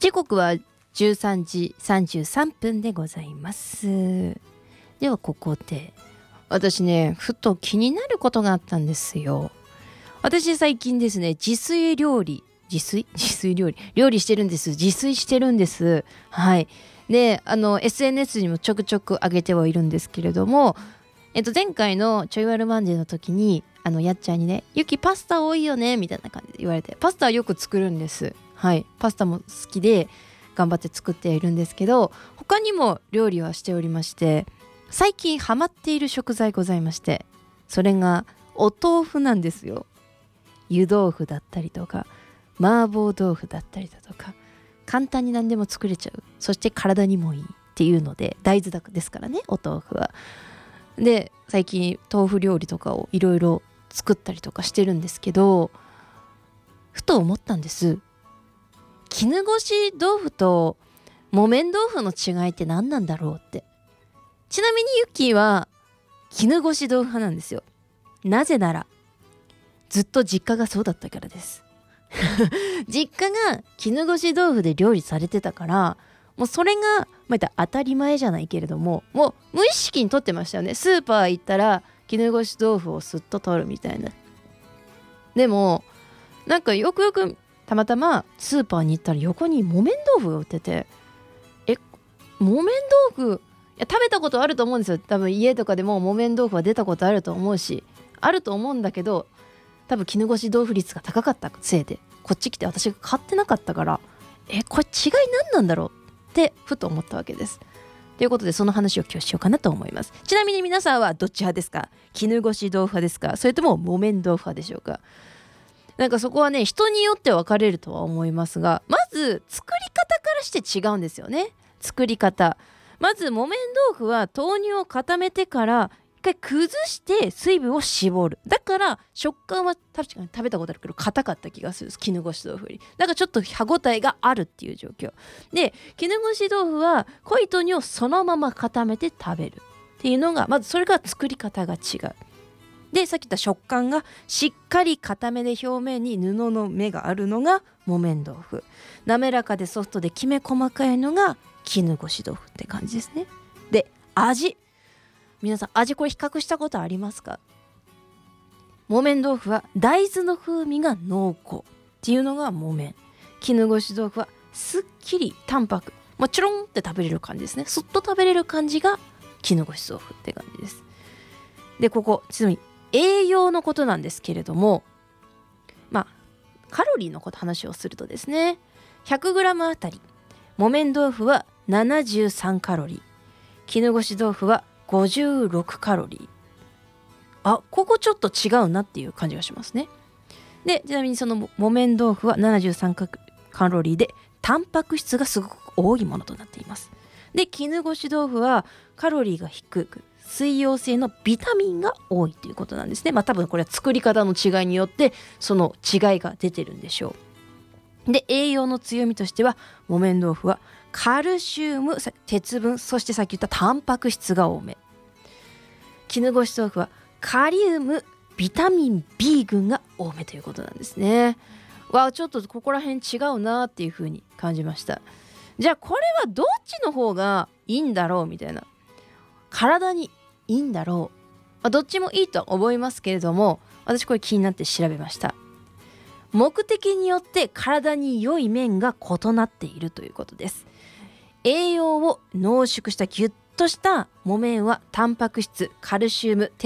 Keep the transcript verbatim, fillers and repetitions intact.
時刻はじゅうさんじさんじゅうさんぷんでございます。ではここで私ねふと気になることがあったんですよ。私最近ですね自炊料理自炊自炊料理料理してるんです。自炊してるんです。はいであの エスエヌエス にもちょくちょく上げてはいるんですけれども、えっと前回のちょいワルマンデーの時にあのやっちゃんにねゆきパスタ多いよねみたいな感じで言われて、パスタはよく作るんです。はいパスタも好きで頑張って作っているんですけど、他にも料理はしておりまして、最近ハマっている食材ございまして、それがお豆腐なんですよ。湯豆腐だったりとか麻婆豆腐だったりだとか、簡単に何でも作れちゃう、そして体にもいいっていうので、大豆だですからねお豆腐は。で最近豆腐料理とかをいろいろ作ったりとかしてるんですけど、ふと思ったんです。絹ごし豆腐と木綿豆腐の違いって何なんだろうって。ちなみにユッキーは絹ごし豆腐派なんですよ。なぜならずっと実家がそうだったからです実家が絹ごし豆腐で料理されてたから、もうそれがまた当たり前じゃないけれども、もう無意識にとってましたよね。スーパー行ったら絹ごし豆腐をすっと取るみたいな。でもなんかよくよくたまたまスーパーに行ったら横に木綿豆腐が売ってて、え木綿豆腐、いや食べたことあると思うんですよ。多分家とかでも木綿豆腐は出たことあると思うし、あると思うんだけど、多分絹ごし豆腐率が高かったせいでこっち来て私が買ってなかったから、えこれ違い何なんだろうってふと思ったわけです。ということでその話を今日しようかなと思います。ちなみに皆さんはどっち派ですか？絹ごし豆腐派ですか？それとも木綿豆腐派でしょうか？なんかそこはね人によって分かれるとは思いますが、まず作り方からして違うんですよね。作り方、まず木綿豆腐は豆乳を固めてから一回崩して水分を絞る。だから食感は確かに食べたことあるけど硬かった気がする。絹ごし豆腐よりだからちょっと歯ごたえがあるっていう状況で、絹ごし豆腐は濃い豆乳をそのまま固めて食べるっていうのがまず、それが作り方が違う。でさっき言った食感がしっかり固めで表面に布の目があるのが木綿豆腐、滑らかでソフトできめ細かいのが絹ごし豆腐って感じですね。で味、皆さん味これ比較したことありますか？木綿豆腐は大豆の風味が濃厚っていうのが木綿、絹ごし豆腐はすっきり淡白、もちろんって食べれる感じですね。そっと食べれる感じが絹ごし豆腐って感じです。でここちなみに栄養のことなんですけれども、まあカロリーのこと話をするとですね、 ひゃくグラム あたり木綿豆腐はななじゅうさんカロリー、絹ごし豆腐はごじゅうろくカロリー。あ、ここちょっと違うなっていう感じがしますね。でちなみにその木綿豆腐はななじゅうさんカロリーでタンパク質がすごく多いものとなっています。で絹ごし豆腐はカロリーが低く水溶性のビタミンが多いということなんですね。まあ多分これは作り方の違いによってその違いが出てるんでしょう。で栄養の強みとしては木綿豆腐はカルシウム、鉄分、そしてさっき言ったタンパク質が多め。絹ごし豆腐はカリウム、ビタミン B 群が多めということなんですね。わあちょっとここら辺違うなっていう風に感じました。じゃあこれはどっちの方がいいんだろうみたいな、体にいいんだろう、まあ、どっちもいいとは思いますけれども、私これ気になって調べました。目的によって体に良い面が異なっているということです。栄養を濃縮したギュッとした木綿はタンパク質、カルシウム、